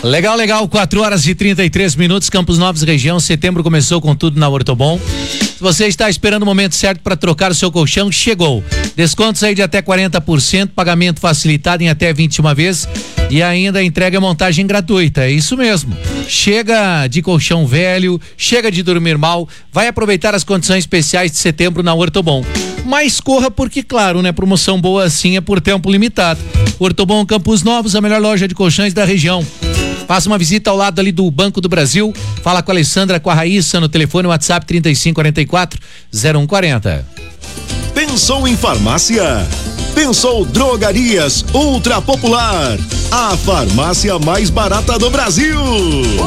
Legal, 4h33, Campos Novos região, setembro começou com tudo na Ortobon. Se você está esperando o momento certo para trocar o seu colchão, chegou. Descontos aí de até 40%, pagamento facilitado em até 21 vezes e ainda entrega e montagem gratuita, é isso mesmo. Chega de colchão velho, chega de dormir mal, vai aproveitar as condições especiais de setembro na Ortobon. Mas corra porque, claro, né? Promoção boa assim é por tempo limitado. Ortobon Campos Novos, a melhor loja de colchões da região. Faça uma visita ao lado ali do Banco do Brasil. Fala com a Alessandra, com a Raíssa no telefone WhatsApp 3544-0140. Pensou em farmácia? Pensou Drogarias Ultra Popular, a farmácia mais barata do Brasil.